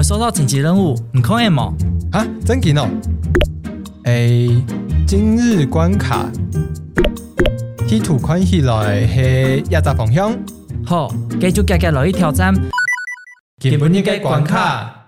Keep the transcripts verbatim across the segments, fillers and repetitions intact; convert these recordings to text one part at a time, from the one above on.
收到紧急任务，你看得吗？ 啊，真紧哦！诶，今日关卡，地图看起来是亚杂方向。 好，继续加加落去挑战。 今本日嘅关卡，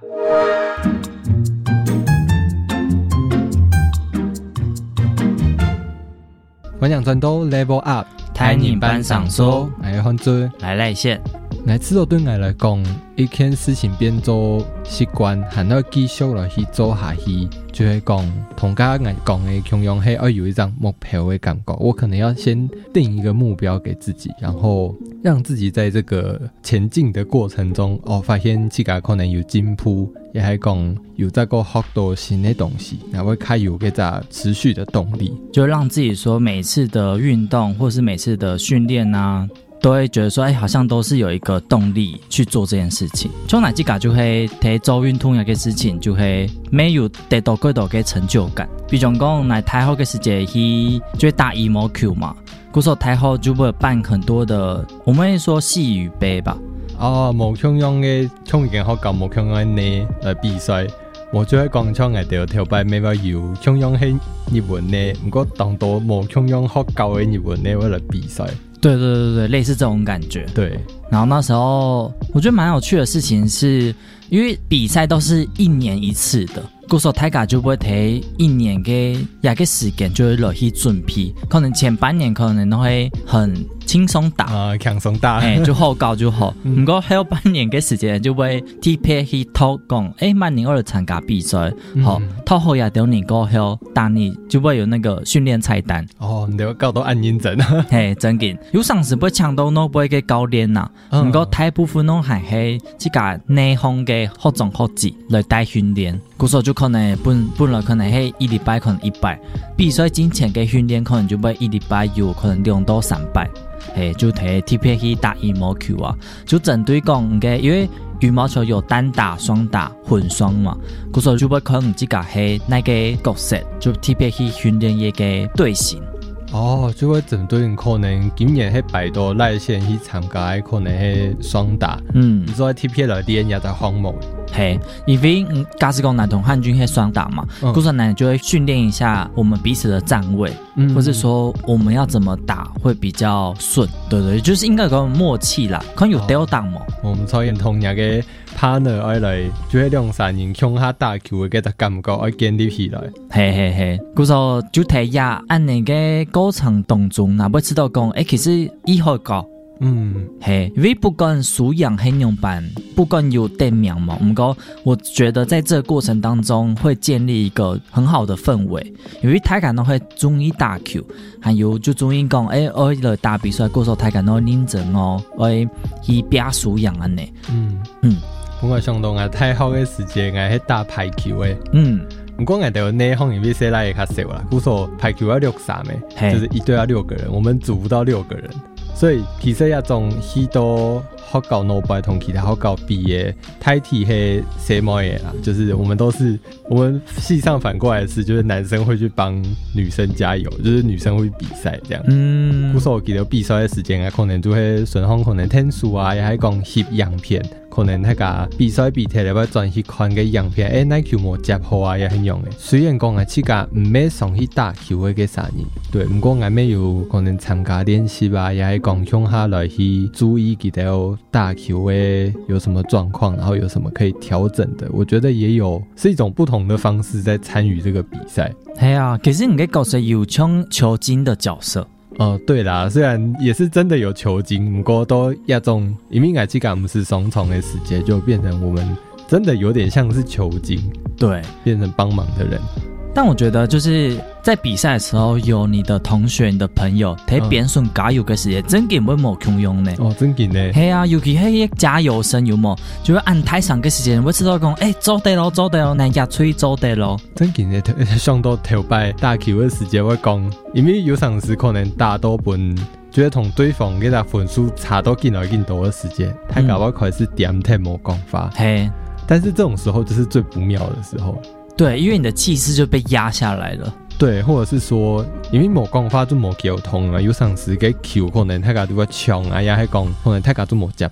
我想转到 level up， 台语班上说， 来换做来来线。 来，至少对我来讲，一件事情变做习惯，还要继续落去做下去，就会讲同家我讲的同样是要有一张目标的感觉。我可能要先定一个目标给自己，然后让自己在这个前进的过程中，哦，发现自己可能有进步，也还讲有在个学到新的东西，然后开有个在持续的动力， 就让自己说每次的运动或是每次的训练啊。都会觉得说，哎，好像都是有一个动力去做这件事情。从哪几个就会睇做运动嘅事情，就会没有得到几多嘅成就感。比如讲，来太好嘅时节去就会打羽毛球嘛，故说太好就会办很多的，我们会说细语杯吧。 哦，无同样嘅，从已经好搞无同样嘅呢来比赛。我就喺廣場嘅條條擺咩話要同樣係日文呢，不過當多冇同樣學教嘅日文呢，為了比賽。 对对对对，类似这种感觉。 对， 然后那时候我觉得蛮有趣的事情是，因为比赛都是一年一次的，故說大家就不會睇一年嘅一個時間就會落去準備，可能前半年可能都會很輕鬆打， 啊，輕鬆打， 哎，就好高就好。不過後半年嘅時間就會特別去討講，哎，半年二參加比賽，好，討後也兩年過後，當你就會有那個訓練菜單。 哦，你要搞到按認真， 嘿，真嘅，有上時不會搶到，no 不會嘅教練呐，不過大部分都係係即個內行嘅學長學姐來帶訓練，故說就可能本本來可能係一禮拜可能一百，比賽之前嘅訓練可能就會一禮拜有可能兩到三百。嘿，就睇 T P 去打羽毛球啊，就針對講嘅，因為羽毛球有單打、雙打、混雙嘛，故所就會可能自己係那個角色，就 T P 去訓練一個隊形。 哦，就會針對可能今年係擺到內線去參加，可能係雙打。嗯，你說 T P 來練也在項目。 嘿，因為假使講男同漢軍係雙打嘛，故所男就會訓練一下我們彼此的站位，嗯、或者說我們要怎麼打會比較順。對對，就是應該有個默契啦，可能有吊檔嘛。 我們採用同樣嘅 partner 愛來，就係兩三人向下打球嘅個感覺愛建立起來。 嘿嘿嘿，故所就睇下按你嘅過程當中，哪會知道講，誒，其實以後講。嗯，嘿，因為不管素養很用版，不管有店名嘛，不過我覺得在這個過程當中會建立一個很好的氛圍，因為大家都會中意打球，還有就中意講，誒，我來打比賽，過後大家都認真哦，我去表素養安尼。嗯嗯， 不過相當啊，太好嘅時間係去打排球嘅。嗯。不過我哋內行因為現在也較少啦，故說排球要六三嘅，就是一隊要六個人，我們組不到六個人。所以其實也種許多學校腦白同其他學校比的太體係誰模的啦，就是我們都是我們系上反過來的是，就是男生會去幫女生加油，就是女生會比賽這樣。嗯，故所我記得比賽的時間啊，可能就會順風可能聽書啊，也係講翕樣片。可能那個比賽比賽，你要專去看個樣片，誒，那球冇接好啊，也很用嘅。雖然講啊，自己唔咩上去打球嘅個啥人，對，不過我咩有可能參加練習啊，也係講向下來去注意佢哋打球嘅有什麼狀況，然後有什麼可以調整的。我覺得也有是一種不同的方式在參與這個比賽。 係啊，其實你嘅角色有搶球精的角色。 哦，對啦，雖然也是真的有球精，不過都那種因為我這個不是雙重的時間，就變成我們真的有點像是球精， 對， 變成幫忙的人。 但我覺得就是在比賽的時候，有你的同學、你的朋友，睇邊順加油嘅時間，真嘅唔會冇窮用呢。 哦，真嘅呢。 係啊，尤其係加油聲有冇，就會按台上嘅時間，會知道講，誒，做得咯，做得咯，難壓吹做得咯。 真嘅呢，上到頭擺打球嘅時間，我講，因為有陣時可能打到本，覺得同對方嘅分數差到勁來勁多嘅時間，太搞我開始點睇冇講法。係、嗯，但是這種時候就是最不妙的時候。 對，因為你的氣勢就被壓下來了。 對，或者是說，因為冇講法就冇溝通啊，有陣時嘅球可能大家都會搶啊，也係講可能大家都冇接到，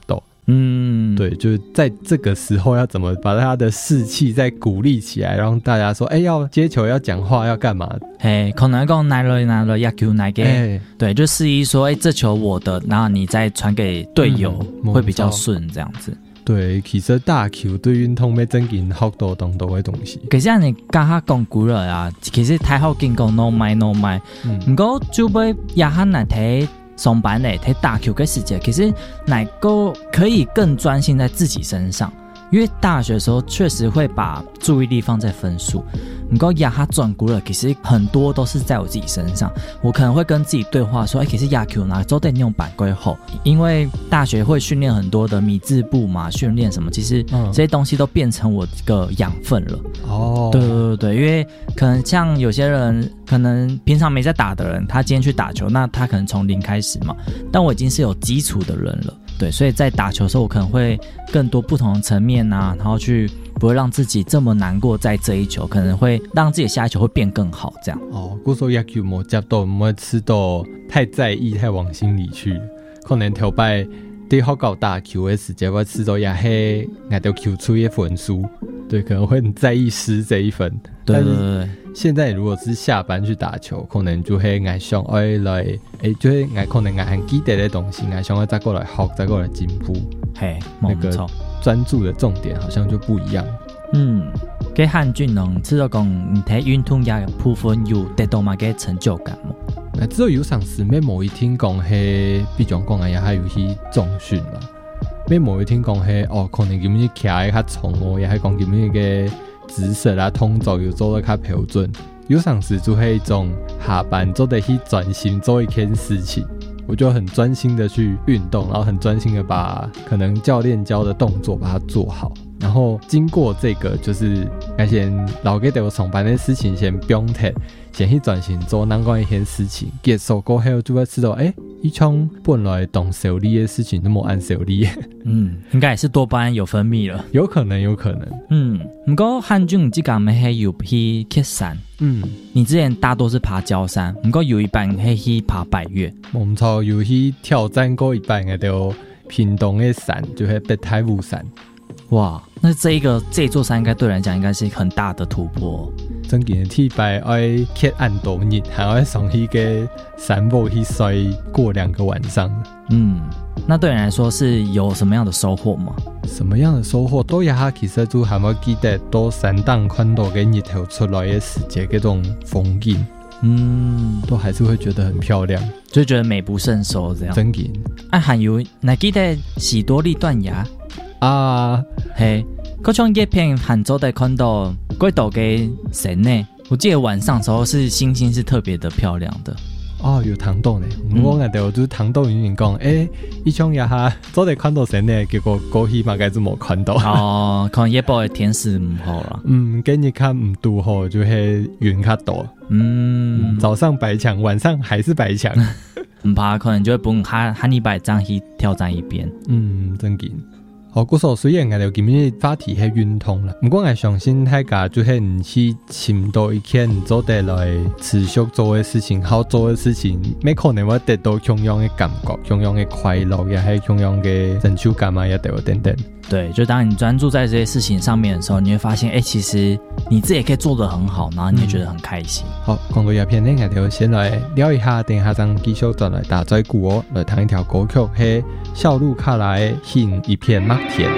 嗯，对，就是在这个时候要怎么把他的士气再鼓励起来，让大家说，哎、欸，要接球，要讲话，要干嘛？ 哎，可能讲拿了拿了要球拿给，欸、对，就示意说，哎、欸，这球我的，然后你再传给队友，嗯、会比较顺，这样子。对， 其實打球對運動要增進好多動作嘅東西。 其實你剛下講久了啊，其實太好見講 no 賣 no 賣，唔過就俾也下嚟睇上班咧，睇打球嘅時間，其實乃夠可以更專心在自己身上。因為大學的時候確實會把注意力放在分數，不過亞哈轉過了，其實很多都是在我自己身上。我可能會跟自己對話說，哎，其實亞球哪周得用板龜後，因為大學會訓練很多的米字步嘛，訓練什麼，其實這些東西都變成我一個養分了。哦，對對對，因為可能像有些人，可能平常沒在打的人，他今天去打球，那他可能從零開始嘛，但我已經是有基礎的人了。對，所以在打球的時候，我可能會更多不同的層面啊，然後去不會讓自己這麼難過，在這一球可能會讓自己下一球會變更好，這樣。 哦，我說野球沒接到，唔會吃到太在意，太往心裡去。可能頭擺對學校打球的時間，我吃到也係挨到球出一分數，對，可能會很在意失這一分。 對對對。 現在如果是下班去打球，可能就會愛想愛來，誒，就會愛可能愛很記得的東西，愛想要再過來學，再過來進步。 嘿， 那個專注的重點好像就不一樣。 嗯，給漢俊能知道講，你睇運動也部分有得到嘛嘅成就感嗎？ 那只有有上時咩冇一天講係，比如講啊，也係有去重訓嘛。咩冇一天講係，哦，可能咁樣徛較重哦，也係講咁樣嘅。姿勢啊，動作又做得較標準，有時時就係一種下班做得去專心做一件事情，我就很專心的去運動，然後很專心的把可能教練教的動作把它做好，然後經過這個就是先留給我上班的事情先不用睇，先去專心做那個一件事情，結束過後就會知道，誒，一場本來動手力的事情都沒按手力。 嗯，應該也是多巴胺有分泌了， 有可能，有可能。 嗯，不過漢俊這個沒有去爬山，嗯，你之前大多是爬郊山，不過有一半會去爬百岳。 我們超有去挑戰過一半嘅就屏東的山，就是北太武山。 哇，那這一個這座山應該對人講應該是很大的突破。 真嘅體拜愛去按多日，還要上去個山坡去睡過兩個晚上。 嗯，那對人來說是有什麼樣的收穫嗎？ 什麼樣的收穫？都也下其實就還沒記得到山頂看到嘅日頭出來嘅時節嗰種風景，嗯，都還是會覺得很漂亮， 就覺得美不勝收這樣。 真嘅。 啊，還有你記得喜多利斷崖啊？ 嘿，嗰種葉片很早的看到嗰度嘅神呢，我記得晚上的時候是星星是特別的漂亮的。 哦，有糖豆呢，我眼到就是糖豆有人講，誒，一種也下早地看到神呢，結果過去嘛該就冇看到。 哦，可能夜報的天時唔好啦。 嗯，今日看唔拄好，就係雲較多。嗯，早上白牆，晚上還是白牆。 唔怕，可能就會幫哈哈尼白章去挑戰一邊。 嗯，真嘅。好，故所雖然我哋今日話題係運動啦，不過我相信大家就係唔去尋到一件做得來持續做嘅事情，好做嘅事情，咩可能會得到同樣嘅感覺、同樣嘅快樂，也係同樣嘅成就感啊，也得有等等。 對，就當你專注在這些事情上面的時候，你會發現，哎，其實你自己也可以做得很好，然後你會覺得很開心。嗯、好，講到這片呢，我哋先來聊一下，等下張繼續再來打再鼓哦，來彈一條歌曲，係小路卡來獻一片麥田。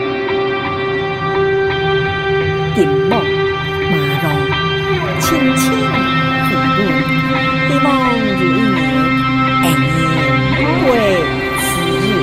電幕馬路，青青湖潤，希望如